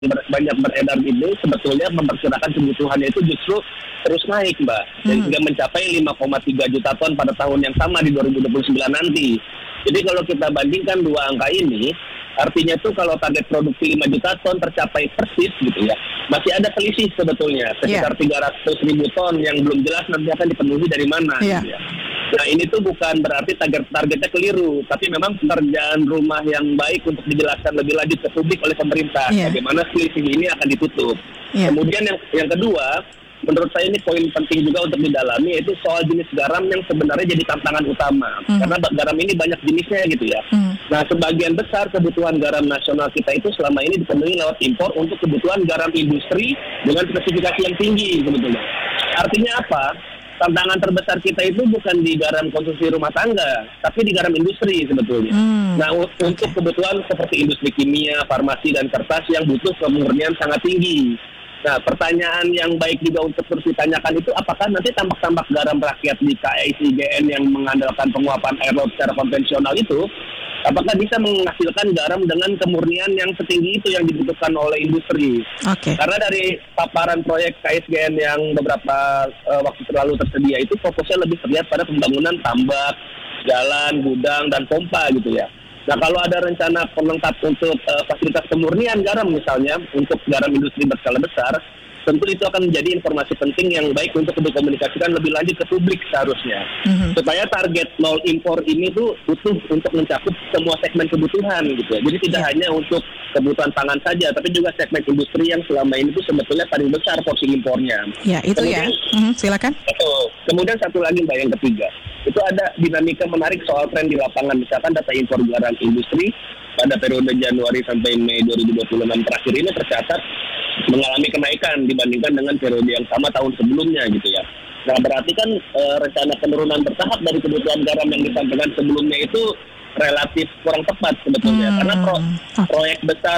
banyak beredar ini sebetulnya memperkirakan kebutuhannya itu justru terus naik, Mbak, sehingga mencapai 5,3 juta ton pada tahun yang sama di 2029 nanti. Jadi kalau kita bandingkan dua angka ini, artinya tuh kalau target produksi 5 juta ton tercapai persis gitu ya, masih ada selisih sebetulnya sekitar 300.000 ton yang belum jelas nanti akan dipenuhi dari mana. Gitu ya. Nah ini tuh bukan berarti targetnya keliru, tapi memang pekerjaan rumah yang baik untuk dijelaskan lebih lanjut ke publik oleh pemerintah bagaimana selisih ini akan ditutup. Kemudian yang kedua, menurut saya ini poin penting juga untuk didalami, yaitu soal jenis garam yang sebenarnya jadi tantangan utama. Karena garam ini banyak jenisnya gitu ya. Nah sebagian besar kebutuhan garam nasional kita itu selama ini dipenuhi lewat impor untuk kebutuhan garam industri dengan spesifikasi yang tinggi sebetulnya. Artinya apa? Tantangan terbesar kita itu bukan di garam konsumsi rumah tangga, tapi di garam industri sebetulnya. Nah, untuk kebutuhan seperti industri kimia, farmasi, dan kertas yang butuh kemurnian sangat tinggi. Nah, pertanyaan yang baik juga untuk terus ditanyakan itu, apakah nanti tambak-tambak garam rakyat di KAICGN yang mengandalkan penguapan air laut secara konvensional itu, apakah bisa menghasilkan garam dengan kemurnian yang setinggi itu yang dibutuhkan oleh industri? Karena dari paparan proyek KAICGN yang beberapa waktu terlalu tersedia itu fokusnya lebih terlihat pada pembangunan tambak, jalan, gudang, dan pompa gitu ya. Nah kalau ada rencana pelengkap untuk fasilitas kemurnian garam misalnya untuk garam industri berskala besar, tentu itu akan menjadi informasi penting yang baik untuk dikomunikasikan lebih lanjut ke publik seharusnya. Supaya target nol impor ini tuh utuh untuk mencakup semua segmen kebutuhan gitu ya. Jadi tidak hanya untuk kebutuhan pangan saja, tapi juga segmen industri yang selama ini tuh sebetulnya paling besar porsi impornya. Ya, itu kemudian, silakan. Kemudian satu lagi Mbak, yang ketiga. Itu ada dinamika menarik soal tren di lapangan. Misalkan data impor garam industri pada periode Januari sampai Mei 2026 terakhir ini tercatat mengalami kenaikan dibandingkan dengan periode yang sama tahun sebelumnya gitu ya. Nah berarti kan rencana penurunan bertahap dari kebutuhan garam yang disampaikan sebelumnya itu relatif kurang tepat sebetulnya. Karena proyek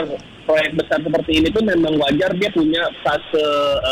besar seperti ini tuh memang wajar dia punya fase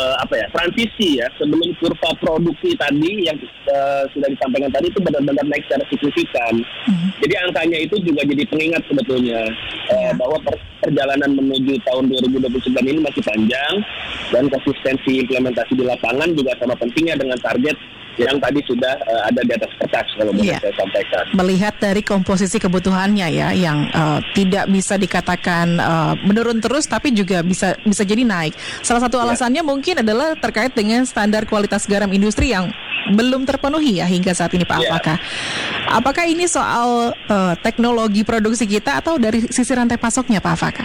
transisi ya, sebelum kurva produksi tadi yang sudah disampaikan tadi itu benar-benar naik secara signifikan. Jadi angkanya itu juga jadi pengingat sebetulnya bahwa perjalanan menuju tahun 2029 ini masih panjang, dan konsistensi implementasi di lapangan juga sama pentingnya dengan target yang tadi sudah ada di atas kertas kalau boleh saya sampaikan. Melihat dari komposisi kebutuhannya ya, yang tidak bisa dikatakan menurun terus, tapi juga bisa jadi naik. Salah satu alasannya mungkin adalah terkait dengan standar kualitas garam industri yang belum terpenuhi ya hingga saat ini, Pak Alfaka. Apakah ini soal teknologi produksi kita atau dari sisi rantai pasoknya, Pak Alfaka?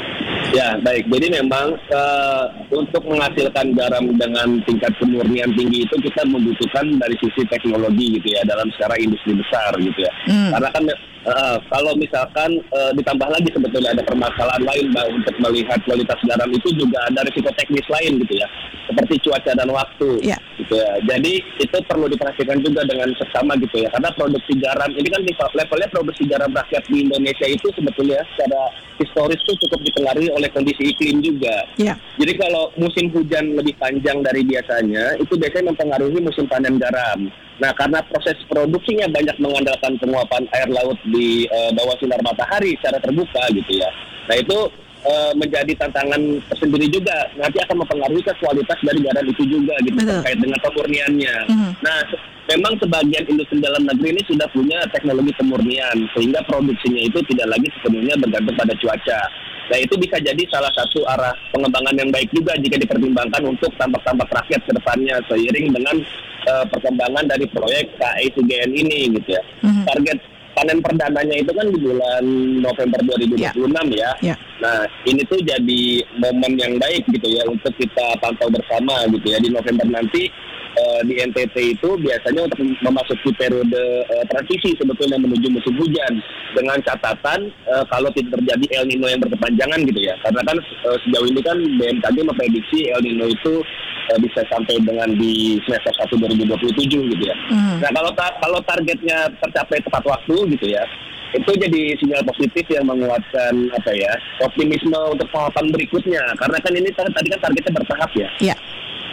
Ya, baik. Jadi memang untuk menghasilkan garam dengan tingkat kemurnian tinggi itu kita membutuhkan dari sisi teknologi gitu ya, dalam secara industri besar gitu ya. Karena kan kalau misalkan ditambah lagi sebetulnya ada permasalahan lain Mbak, untuk melihat kualitas garam itu juga ada risiko teknis lain gitu ya, seperti cuaca dan waktu gitu ya. Jadi itu perlu diperhatikan juga dengan seksama gitu ya, karena produksi garam ini kan levelnya produksi garam rakyat di Indonesia itu sebetulnya secara historis itu cukup dipengaruhi oleh kondisi iklim juga. Jadi kalau musim hujan lebih panjang dari biasanya, itu biasanya mempengaruhi musim panen garam. Nah, karena proses produksinya banyak mengandalkan penguapan air laut di bawah sinar matahari secara terbuka gitu ya. Nah, itu menjadi tantangan tersendiri juga. Nanti akan mempengaruhi ke kualitas dari garam itu juga gitu, terkait dengan kemurniannya. Nah, memang sebagian industri dalam negeri ini sudah punya teknologi kemurnian, sehingga produksinya itu tidak lagi sepenuhnya bergantung pada cuaca. Nah, itu bisa jadi salah satu arah pengembangan yang baik juga jika dipertimbangkan untuk tambak-tambak rakyat ke depannya, seiring dengan perkembangan dari proyek KAICGN ini gitu ya. Target panen perdananya itu kan di bulan November 2026 ya. Nah, ini tuh jadi momen yang baik gitu ya untuk kita pantau bersama gitu ya. Di November nanti di NTT itu biasanya untuk memasuki periode transisi sebetulnya menuju musim hujan, dengan catatan kalau tidak terjadi El Nino yang berkepanjangan gitu ya. Karena kan sejauh ini kan BMKG memprediksi El Nino itu bisa sampai dengan di semester 1 2027 gitu ya. Nah, kalau targetnya tercapai tepat waktu gitu ya, itu jadi sinyal positif yang menguatkan optimisme untuk tahapan berikutnya. Karena kan ini tadi kan targetnya bertahap ya.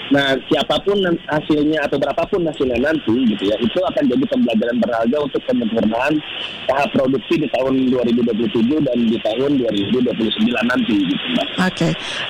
Nah, siapapun hasilnya atau berapapun hasilnya nanti gitu ya, itu akan jadi pembelajaran berharga untuk penyempurnaan tahap produksi di tahun 2027 dan di tahun 2029 nanti gitu, Mbak. Oke.